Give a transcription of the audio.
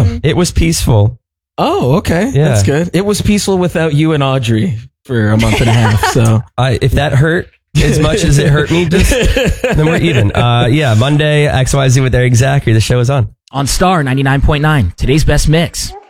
go? It was peaceful. Oh, okay. Yeah. That's good. It was peaceful without you and Audrey for a month and a half. So If that hurt as much as it hurt me, then we're even. Monday, XYZ with Eric Zachary. The show is on. On Star 99.9, today's best mix.